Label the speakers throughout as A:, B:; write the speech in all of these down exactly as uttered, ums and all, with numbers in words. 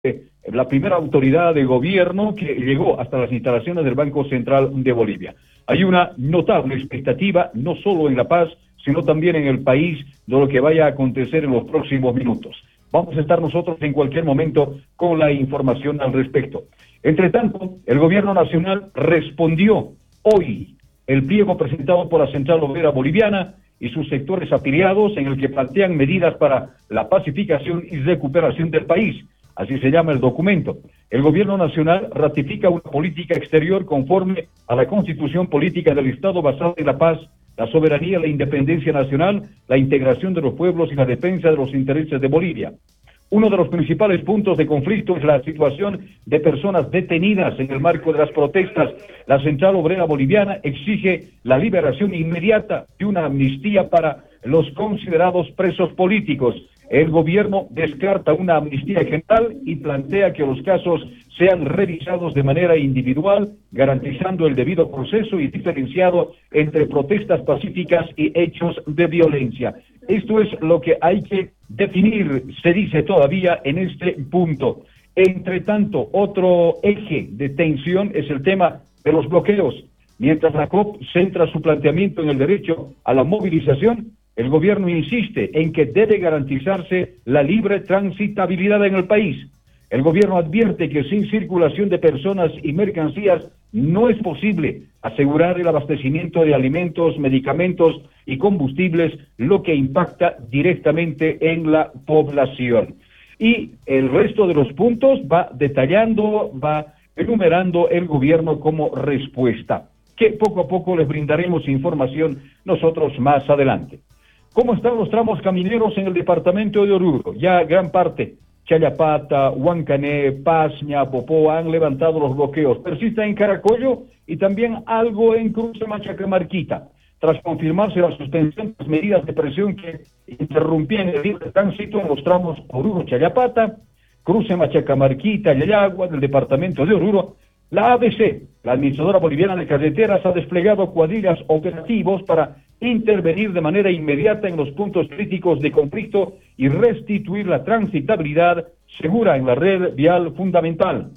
A: la primera autoridad de gobierno que llegó hasta las instalaciones del Banco Central de Bolivia. Hay una notable expectativa, no solo en La Paz, sino también en el país, de lo que vaya a acontecer en los próximos minutos. Vamos a estar nosotros en cualquier momento con la información al respecto. Entre tanto, el gobierno nacional respondió hoy el pliego presentado por la Central Obrera Boliviana y sus sectores afiliados, en el que plantean medidas para la pacificación y recuperación del país. Así se llama el documento. El gobierno nacional ratifica una política exterior conforme a la constitución política del Estado basada en la paz, la soberanía, la independencia nacional, la integración de los pueblos y la defensa de los intereses de Bolivia. Uno de los principales puntos de conflicto es la situación de personas detenidas en el marco de las protestas. La Central Obrera Boliviana exige la liberación inmediata y una amnistía para los considerados presos políticos. El gobierno descarta una amnistía general y plantea que los casos sean revisados de manera individual, garantizando el debido proceso y diferenciado entre protestas pacíficas y hechos de violencia. Esto es lo que hay que definir, se dice todavía en este punto. Entre tanto, otro eje de tensión es el tema de los bloqueos. Mientras la C O P centra su planteamiento en el derecho a la movilización, el gobierno insiste en que debe garantizarse la libre transitabilidad en el país. El gobierno advierte que sin circulación de personas y mercancías no es posible asegurar el abastecimiento de alimentos, medicamentos y combustibles, lo que impacta directamente en la población. Y el resto de los puntos va detallando, va enumerando el gobierno como respuesta, que poco a poco les brindaremos información nosotros más adelante. ¿Cómo están los tramos camineros en el departamento de Oruro? Ya gran parte, Chayapata, Huancané, Pasña, Popó, han levantado los bloqueos. Persiste en Caracollo y también algo en Cruce Machacamarquita. Tras confirmarse la suspensión de las medidas de presión que interrumpían el libre tránsito en los tramos Oruro-Chayapata, Cruce Machacamarquita, Yayagua, del departamento de Oruro, la A B C, la Administradora Boliviana de Carreteras, ha desplegado cuadrillas operativos para intervenir de manera inmediata en los puntos críticos de conflicto y restituir la transitabilidad segura en la red vial fundamental.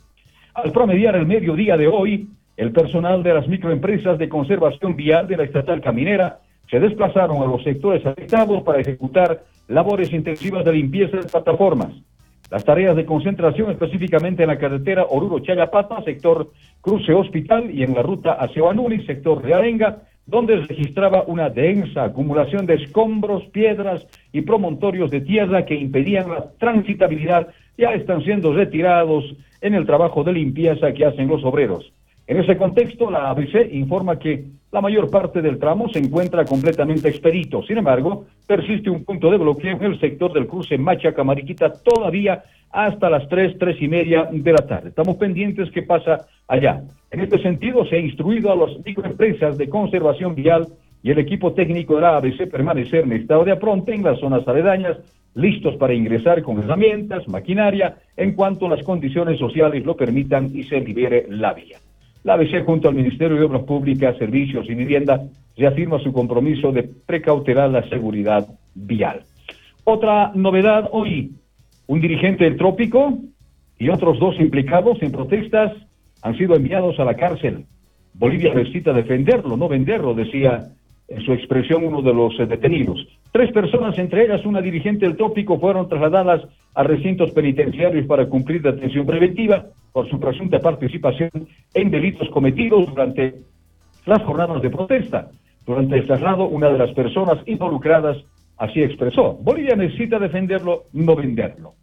A: Al promediar el mediodía de hoy, el personal de las microempresas de conservación vial de la estatal caminera se desplazaron a los sectores afectados para ejecutar labores intensivas de limpieza de plataformas. Las tareas de concentración específicamente en la carretera Oruro-Chayapata, sector Cruce Hospital, y en la ruta hacia Huanuni, sector Realenga, donde se registraba una densa acumulación de escombros, piedras y promontorios de tierra que impedían la transitabilidad, ya están siendo retirados en el trabajo de limpieza que hacen los obreros. En ese contexto, la A B C informa que la mayor parte del tramo se encuentra completamente expedito. Sin embargo, persiste un punto de bloqueo en el sector del cruce Machaca-Mariquita todavía hasta las tres, tres y media de la tarde. Estamos pendientes qué pasa allá. En este sentido, se ha instruido a las microempresas de conservación vial y el equipo técnico de la A B C permanecer en estado de apronte en las zonas aledañas, listos para ingresar con herramientas, maquinaria, en cuanto las condiciones sociales lo permitan y se libere la vía. La A B C, junto al Ministerio de Obras Públicas, Servicios y Vivienda, reafirma su compromiso de precautelar la seguridad vial. Otra novedad hoy, un dirigente del Trópico y otros dos implicados en protestas han sido enviados a la cárcel. Bolivia necesita defenderlo, no venderlo, decía en su expresión uno de los detenidos. Tres personas, entre ellas una dirigente del Trópico, fueron trasladadas a recintos penitenciarios para cumplir detención preventiva por su presunta participación en delitos cometidos durante las jornadas de protesta. Durante el traslado, una de las personas involucradas así expresó: Bolivia necesita defenderlo, no venderlo.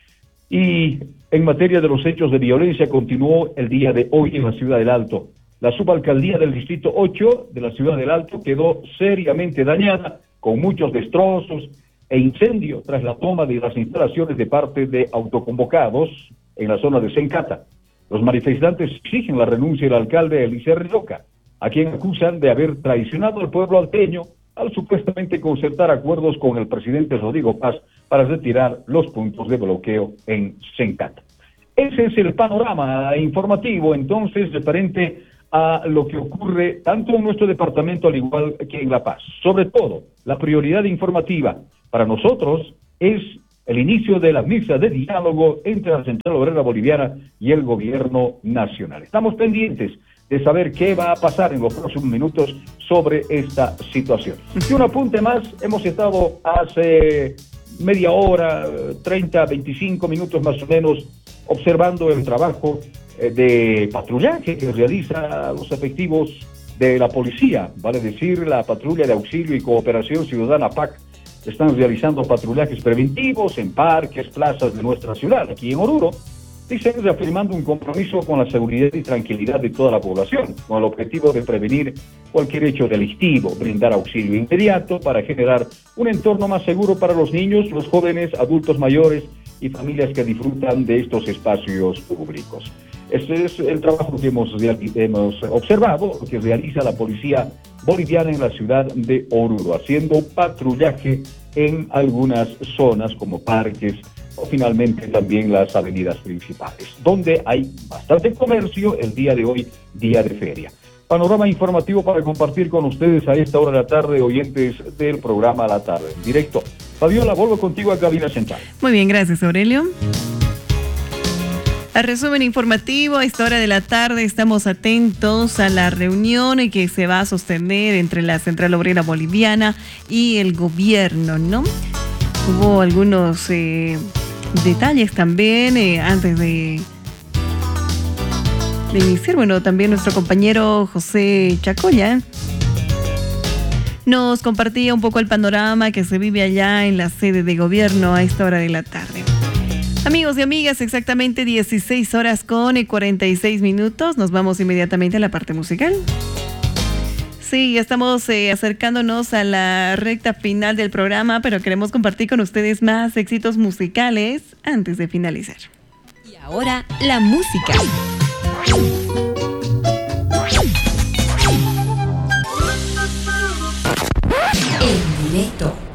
A: Y en materia de los hechos de violencia, continuó el día de hoy en la Ciudad del Alto. La subalcaldía del Distrito ocho de la Ciudad del Alto quedó seriamente dañada, con muchos destrozos e incendio tras la toma de las instalaciones de parte de autoconvocados en la zona de Sencata. Los manifestantes exigen la renuncia del alcalde Elicer Roca, a quien acusan de haber traicionado al pueblo alteño al supuestamente concertar acuerdos con el presidente Rodrigo Paz para retirar los puntos de bloqueo en Sencata. Ese es el panorama informativo, entonces, referente a lo que ocurre tanto en nuestro departamento al igual que en La Paz. Sobre todo, la prioridad informativa para nosotros es el inicio de la mesa de diálogo entre la Central Obrera Boliviana y el gobierno nacional. Estamos pendientes de saber qué va a pasar en los próximos minutos sobre esta situación. Y un apunte más, hemos estado hace media hora, treinta, veinticinco minutos más o menos, observando el trabajo de patrullaje que realiza los efectivos de la policía, vale decir, la Patrulla de Auxilio y Cooperación Ciudadana P A C. Están realizando patrullajes preventivos en parques, plazas de nuestra ciudad, aquí en Oruro, dicen reafirmando un compromiso con la seguridad y tranquilidad de toda la población, con el objetivo de prevenir cualquier hecho delictivo, brindar auxilio inmediato para generar un entorno más seguro para los niños, los jóvenes, adultos mayores y familias que disfrutan de estos espacios públicos. Este es el trabajo que hemos, hemos observado, que realiza la policía boliviana en la ciudad de Oruro, haciendo patrullaje en algunas zonas como parques o finalmente también las avenidas principales, donde hay bastante comercio el día de hoy, día de feria. Panorama informativo para compartir con ustedes a esta hora de la tarde, oyentes del programa La Tarde en directo. Fabiola, vuelvo contigo a cabina central.
B: Muy bien, gracias, Aurelio. Al resumen informativo, a esta hora de la tarde estamos atentos a la reunión que se va a sostener entre la Central Obrera Boliviana y el gobierno, ¿no? Hubo algunos eh, detalles también eh, antes de, de iniciar. Bueno, también nuestro compañero José Chacoya nos compartía un poco el panorama que se vive allá en la sede de gobierno a esta hora de la tarde. Amigos y amigas, exactamente dieciséis horas con cuarenta y seis minutos. Nos vamos inmediatamente a la parte musical. Sí, ya estamos eh, acercándonos a la recta final del programa, pero queremos compartir con ustedes más éxitos musicales antes de finalizar.
C: Y ahora, la música. En directo.